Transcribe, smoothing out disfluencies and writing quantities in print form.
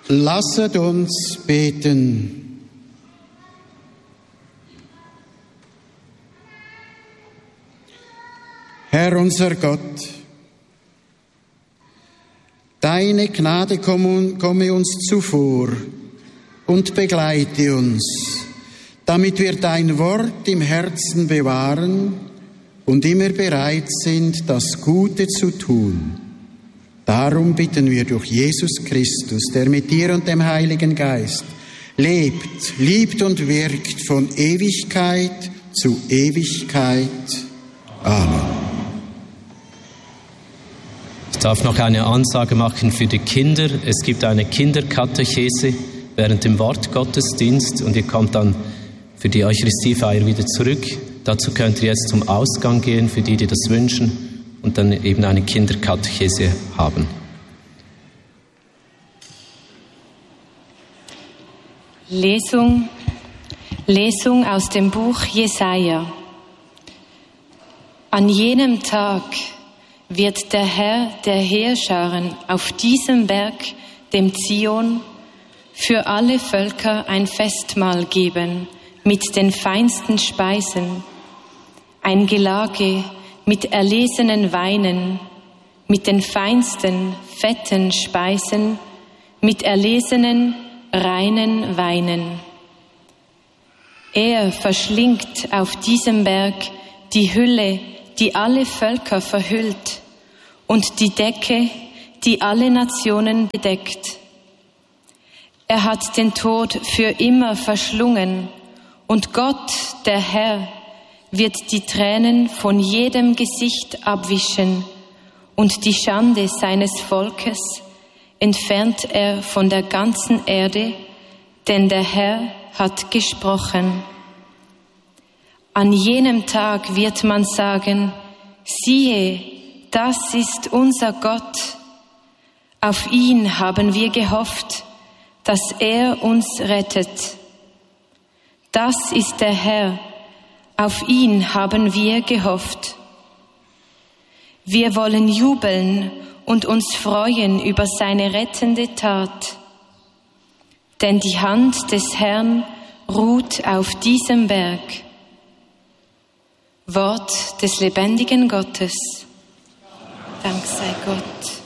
Lasset uns beten. Herr unser Gott, deine Gnade komme uns zuvor und begleite uns, damit wir dein Wort im Herzen bewahren und immer bereit sind, das Gute zu tun. Darum bitten wir durch Jesus Christus, der mit dir und dem Heiligen Geist lebt, liebt und wirkt von Ewigkeit zu Ewigkeit. Amen. Ich darf noch eine Ansage machen für die Kinder. Es gibt eine Kinderkatechese während dem Wortgottesdienst und ihr kommt dann für die Eucharistiefeier wieder zurück. Dazu könnt ihr jetzt zum Ausgang gehen, für die, die das wünschen, und dann eben eine Kinderkatechese haben. Lesung aus dem Buch Jesaja. An jenem Tag wird der Herr der Heerscharen auf diesem Berg, dem Zion, für alle Völker ein Festmahl geben mit den feinsten Speisen, ein Gelage mit erlesenen Weinen, mit den feinsten, fetten Speisen, mit erlesenen, reinen Weinen. Er verschlingt auf diesem Berg die Hülle, die alle Völker verhüllt, und die Decke, die alle Nationen bedeckt. Er hat den Tod für immer verschlungen, und Gott, der Herr, wird die Tränen von jedem Gesicht abwischen, und die Schande seines Volkes entfernt er von der ganzen Erde, denn der Herr hat gesprochen. An jenem Tag wird man sagen, siehe, das ist unser Gott. Auf ihn haben wir gehofft, dass er uns rettet. Das ist der Herr, auf ihn haben wir gehofft. Wir wollen jubeln und uns freuen über seine rettende Tat. Denn die Hand des Herrn ruht auf diesem Berg. Wort des lebendigen Gottes. Dank sei Gott.